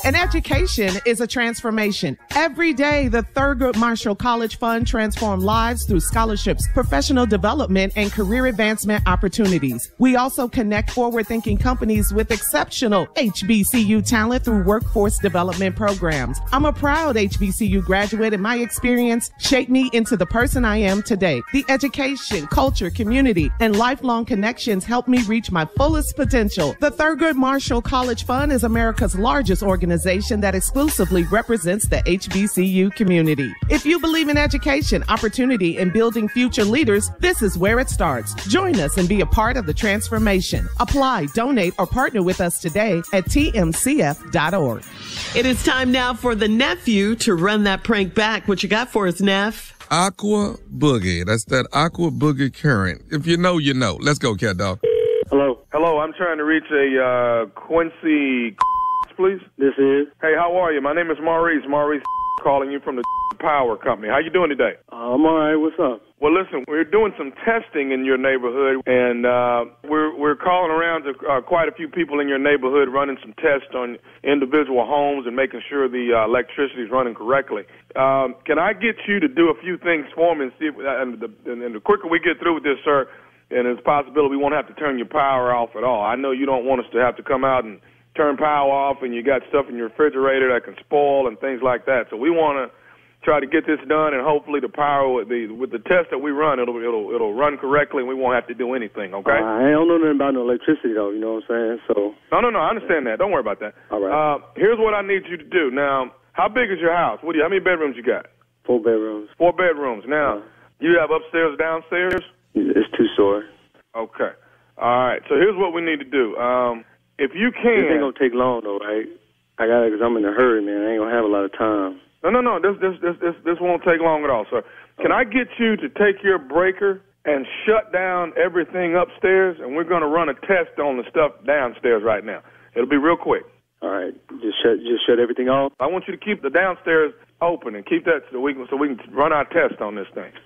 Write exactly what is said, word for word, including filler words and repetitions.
An education is a transformation. Every day, the Thurgood Marshall College Fund transforms lives through scholarships, professional development, and career advancement opportunities. We also connect forward-thinking companies with exceptional H B C U talent through workforce development programs. I'm a proud H B C U graduate, and my experience shaped me into the person I am today. The education, culture, community, and lifelong connections help me reach my fullest potential. The Thurgood Marshall College Fund is America's largest organization that exclusively represents the H B C U community. If you believe in education, opportunity, and building future leaders, this is where it starts. Join us and be a part of the transformation. Apply, donate, or partner with us today at T M C F dot org. It is time now for the nephew to run that prank back. What you got for us, Neff? Aqua Boogie. That's that Aqua Boogie current. If you know, you know. Let's go, cat dog. Hello. Hello, I'm trying to reach a uh, Quincy, please. This is. Hey, how are you? My name is Maurice. Maurice calling you from the Power Company. How you doing today? Uh, I'm all right. What's up? Well, listen, we're doing some testing in your neighborhood, and uh, we're we're calling around to uh, quite a few people in your neighborhood, running some tests on individual homes and making sure the uh, electricity is running correctly. Um, can I get you to do a few things for me and see if, and the, and the quicker we get through with this, sir, and there's a possibility we won't have to turn your power off at all. I know you don't want us to have to come out and turn power off, and you got stuff in your refrigerator that can spoil and things like that. So we want to try to get this done, and hopefully the power with the with the test that we run, it'll it'll it'll run correctly, and we won't have to do anything. Okay? Uh, I don't know nothing about no electricity though. You know what I'm saying? So. No, no, no. I understand that. Don't worry about that. All right. Uh, here's what I need you to do. Now, how big is your house? What do you? How many bedrooms you got? Four bedrooms. Four bedrooms. Now, uh, you have upstairs, downstairs? It's two story. Okay. All right. So here's what we need to do. Um, if you can. This ain't gonna take long though, right? I got it because I'm in a hurry, man. I ain't gonna have a lot of time. No, no, no. This, this, this, this, this won't take long at all, sir. Can I get you to take your breaker and shut down everything upstairs, and we're going to run a test on the stuff downstairs right now. It'll be real quick. All right. Just shut, just shut everything off. I want you to keep the downstairs open and keep that so we can, so we can run our test on this thing.